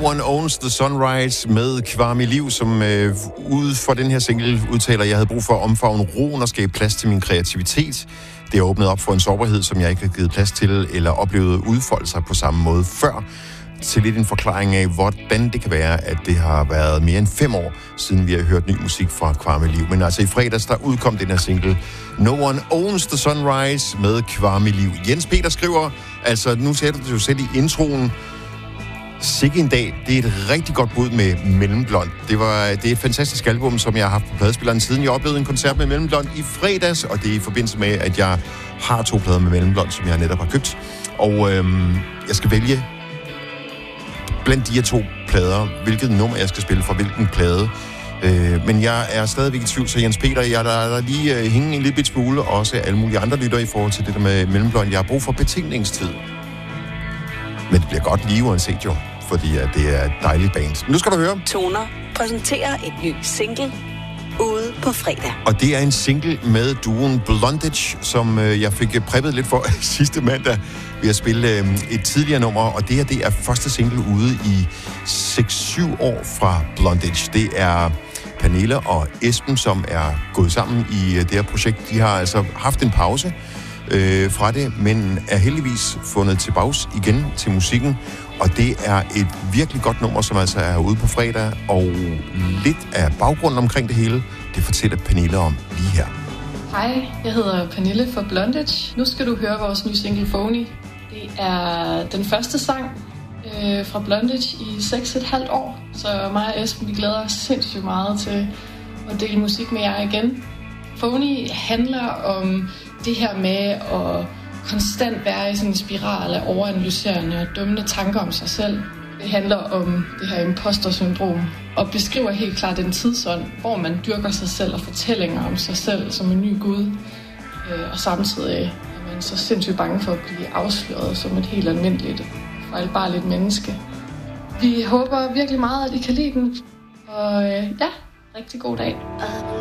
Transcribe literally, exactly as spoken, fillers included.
One Owns the Sunrise med Kwame Liv, som øh, ude for den her single udtaler, jeg havde brug for at omfavne roen og skabe plads til min kreativitet. Det har åbnet op for en sårbarhed, som jeg ikke har givet plads til, eller oplevet udfolde sig på samme måde før. Til lidt en forklaring af, hvordan det kan være, at det har været mere end fem år, siden vi har hørt ny musik fra Kwame Liv. Men altså i fredags, der udkom den her single, No One Owns the Sunrise med Kwame Liv. Jens Peter skriver, altså nu ser du det jo selv i introen, sikke en dag, det er et rigtig godt bud med Mellemblond. Det, var, det er et fantastisk album, som jeg har haft på pladespilleren siden jeg oplevede en koncert med Mellemblond i fredags, og det er i forbindelse med, at jeg har to plader med Mellemblond, som jeg netop har købt. Og øhm, jeg skal vælge blandt de her to plader, hvilket nummer jeg skal spille fra hvilken plade. Øh, men jeg er stadigvæk i tvivl, så Jens Peter, jeg der, der lige øh, hænge en lille bit smule, og også alle mulige andre lytter i forhold til det der med Mellemblond. Jeg har brug for betænkningstid. Men det bliver godt lige uanset jo, fordi at det er et dejligt band. Nu skal du høre. Toner præsenterer et ny single ude på fredag. Og det er en single med duoen Blondage, som øh, jeg fik preppet lidt for sidste mandag ved at spille øh, et tidligere nummer. Og det her, det er første single ude i seks syv år fra Blondage. Det er Pernille og Esben, som er gået sammen i øh, det her projekt. De har altså haft en pause øh, fra det, men er heldigvis fundet tilbage igen til musikken. Og det er et virkelig godt nummer, som altså er ude på fredag, og lidt af baggrunden omkring det hele, det fortæller Pernille om lige her. Hej, jeg hedder Pernille fra Blondage. Nu skal du høre vores nye single Phony. Det er den første sang øh, fra Blondage i seks og et halvt år, så mig og Esben, vi glæder os sindssygt meget til at dele musik med jer igen. Phony handler om det her med at konstant være i sådan en spiral af overanalyserende og dømmende tanker om sig selv. Det handler om det her imposter-syndrom og beskriver helt klart den tidsånd, hvor man dyrker sig selv og fortællinger om sig selv som en ny gud. Og samtidig er man så sindssygt bange for at blive afsløret som et helt almindeligt, fejlbarligt menneske. Vi håber virkelig meget, at I kan lide den. Og ja, rigtig god dag.